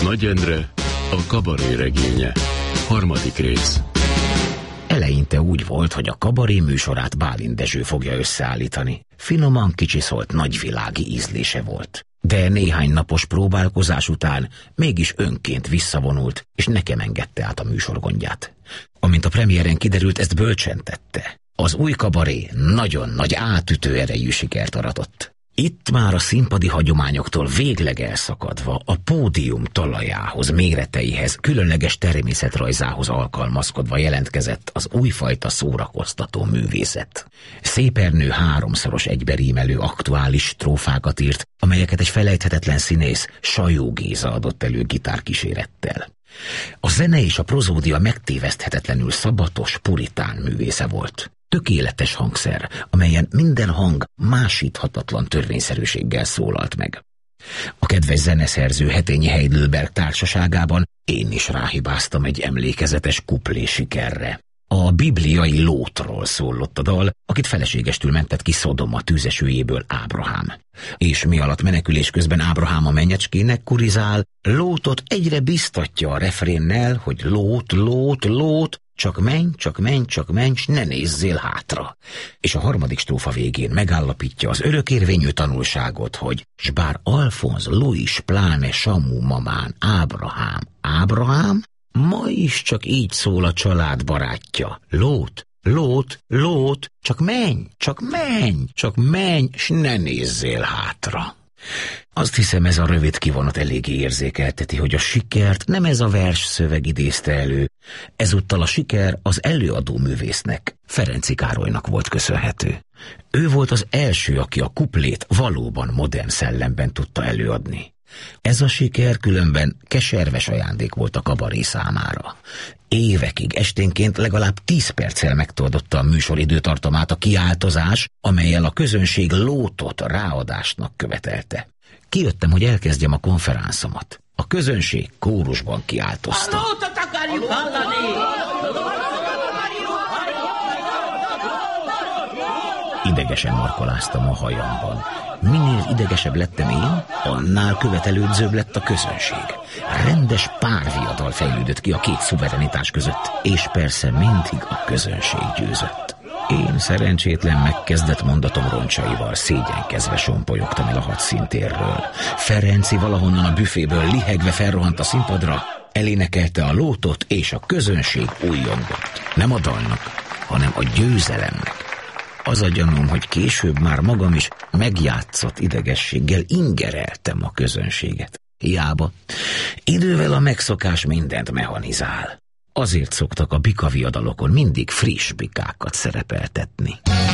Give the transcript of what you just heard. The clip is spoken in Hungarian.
Nagy Endre, a kabaré regénye. 3. rész. Eleinte úgy volt, hogy a kabaré műsorát Bálint Dezső fogja összeállítani. Finoman kicsiszolt nagyvilági ízlése volt. De néhány napos próbálkozás után mégis önként visszavonult, és nekem engedte át a műsorgondját. Amint a premiéren kiderült, ezt bölcsen tette. Az új kabaré nagyon nagy átütő erejű sikert aratott. Itt már a színpadi hagyományoktól végleg elszakadva a pódium talajához, méreteihez, különleges természetrajzához alkalmazkodva jelentkezett az újfajta szórakoztató művészet. Szépernő 3-szoros egyberímelő aktuális strófákat írt, amelyeket egy felejthetetlen színész, Sajó Géza adott elő gitárkísérettel. A zene és a prozódia megtéveszthetetlenül szabatos, puritán művésze volt. Tökéletes hangszer, amelyen minden hang másíthatatlan törvényszerűséggel szólalt meg. A kedves zeneszerző Hetényi Heidelberg társaságában én is ráhibáztam egy emlékezetes kuplé sikerre. A bibliai Lótról szólott a dal, akit feleségestül mentett ki Szodoma tűzesőjéből Ábrahám. És mi alatt menekülés közben Ábrahám a menyecskének kurizál, Lótot egyre biztatja a refrénnel, hogy Lót, Lót, Lót, csak menj, csak menj, csak menj, s ne nézzél hátra. És a 3. strófa végén megállapítja az örökérvényű tanulságot, hogy s bár Alfonz, Louis, pláne Samu mamán Ábrahám, ma is csak így szól a család barátja. Lót, Lót, Lót, csak menj, csak menj, csak menj, s ne nézzél hátra. Azt hiszem, ez a rövid kivonat eléggé érzékelteti, hogy a sikert nem ez a vers szöveg idézte elő. Ezúttal a siker az előadó művésznek, Ferenczy Károlynak volt köszönhető. Ő volt az első, aki a kuplét valóban modern szellemben tudta előadni. Ez a siker különben keserves ajándék volt a kabaré számára. Évekig esténként legalább 10 perccel megtoldotta a műsor időtartamát a kiáltozás, amellyel a közönség Lótot ráadásnak követelte. Kijöttem, hogy elkezdjem a konferánszomat. A közönség kórusban kiáltozta. A Lótot akarjuk hallani! Idegesen markoláztam a hajamban. Minél idegesebb lettem én, annál követelődzőbb lett a közönség. Rendes párviadal fejlődött ki a két szuverenitás között, és persze mindig a közönség győzött. Én szerencsétlen megkezdett mondatom roncsaival szégyenkezve sompolyogtam el a hadszíntérről. Ferenczy valahonnan a büféből lihegve felrohant a színpadra, elénekelte a Lótot, és a közönség újjongott. Nem a dalnak, hanem a győzelemnek. Az a gyanúm, hogy később már magam is megjátszott idegességgel ingereltem a közönséget. Hiába. Idővel a megszokás mindent mechanizál. Azért szoktak a bikaviadalokon mindig friss bikákat szerepeltetni.